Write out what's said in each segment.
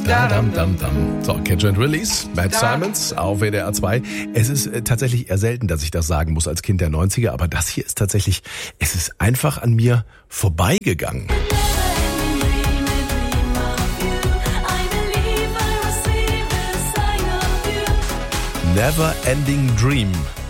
So, Catch and Release, Matt Simons auf WDR 2. Es ist tatsächlich eher selten, dass ich das sagen muss als Kind der 90er, aber das hier ist tatsächlich, es ist einfach an mir vorbeigegangen. Never Ending Dream.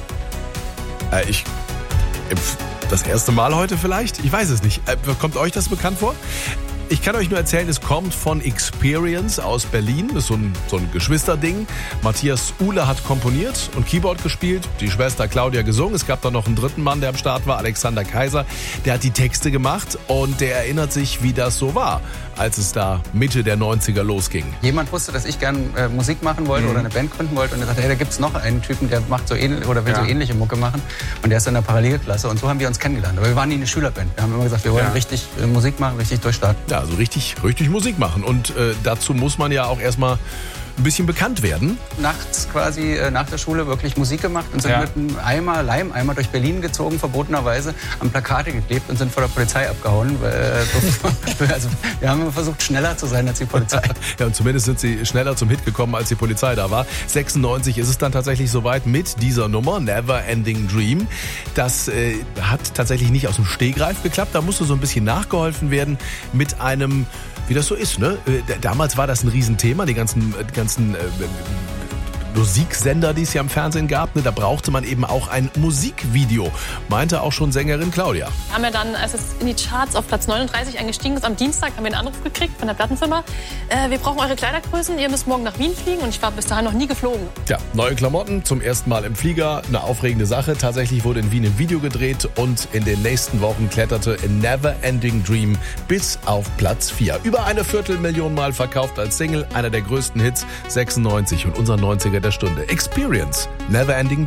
Das erste Mal heute vielleicht? Ich weiß es nicht. Kommt euch das bekannt vor? Ich kann euch nur erzählen, es kommt von Experience aus Berlin. Das ist so ein Geschwisterding. Matthias Uhle hat komponiert und Keyboard gespielt. Die Schwester Claudia gesungen. Es gab da noch einen dritten Mann, der am Start war, Alexander Kaiser. Der hat die Texte gemacht und der erinnert sich, wie das so war, als es da Mitte der 90er losging. Jemand wusste, dass ich gern Musik machen wollte oder eine Band gründen wollte und er sagte, hey, da gibt's noch einen Typen, der macht so ähnlich oder will so ähnliche Mucke machen und der ist in der Parallelklasse und so haben wir uns kennengelernt. Aber wir waren nie eine Schülerband. Wir haben immer gesagt, wir wollen richtig Musik machen, richtig durchstarten. Ja, also richtig Musik machen und dazu muss man ja auch erstmal ein bisschen bekannt werden. Nachts quasi nach der Schule wirklich Musik gemacht und sind mit einem Leimeimer durch Berlin gezogen, verbotenerweise, am Plakate geklebt und sind vor der Polizei abgehauen. Also wir haben versucht, schneller zu sein als die Polizei. Ja, und zumindest sind sie schneller zum Hit gekommen, als die Polizei da war. 96 ist es dann tatsächlich soweit mit dieser Nummer, Never Ending Dream. Das hat tatsächlich nicht aus dem Stegreif geklappt. Da musste so ein bisschen nachgeholfen werden mit einem, wie das so ist, ne? Damals war das ein Riesenthema, die ganzen Musiksender, die es ja im Fernsehen gab, ne, da brauchte man eben auch ein Musikvideo, meinte auch schon Sängerin Claudia. Wir haben ja dann, als es in die Charts auf Platz 39 eingestiegen ist, am Dienstag haben wir einen Anruf gekriegt von der Plattenfirma. Wir brauchen eure Kleidergrößen, ihr müsst morgen nach Wien fliegen und ich war bis dahin noch nie geflogen. Tja, neue Klamotten, zum ersten Mal im Flieger, eine aufregende Sache. Tatsächlich wurde in Wien ein Video gedreht und in den nächsten Wochen kletterte A Never Ending Dream bis auf Platz 4. Über 250.000 Mal verkauft als Single, einer der größten Hits, 96 und unser 90er der Stunde. Experience, Never Ending